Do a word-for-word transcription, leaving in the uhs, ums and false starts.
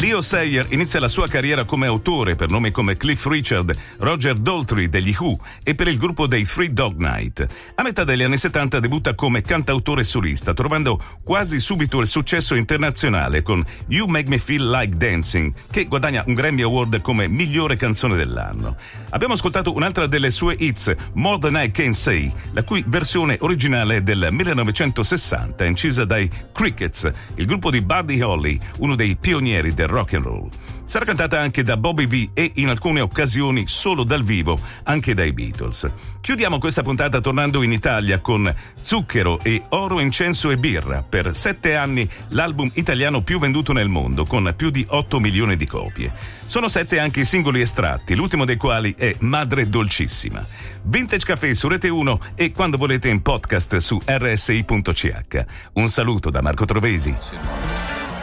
Leo Sayer inizia la sua carriera come autore per nomi come Cliff Richard, Roger Daltrey degli Who e per il gruppo dei Three Dog Night. A metà degli anni settanta debutta come cantautore solista, trovando quasi subito il successo internazionale con You Make Me Feel Like Dancing, che guadagna un Grammy Award come migliore canzone dell'anno. Abbiamo ascoltato un'altra delle sue hits, More Than I Can Say, la cui versione originale è del millenovecentosessanta, incisa dai Crickets, il gruppo di Buddy Holly, uno dei pionieri del rock and roll. Sarà cantata anche da Bobby Vee e in alcune occasioni solo dal vivo anche dai Beatles. Chiudiamo questa puntata tornando in Italia con Zucchero e Oro, Incenso e Birra, per sette anni l'album italiano più venduto nel mondo, con più di otto milioni di copie. Sono sette anche i singoli estratti, l'ultimo dei quali è Madre Dolcissima. Vintage Café su Rete uno e quando volete in podcast su R S I punto C H. Un saluto da Marco Trovesi.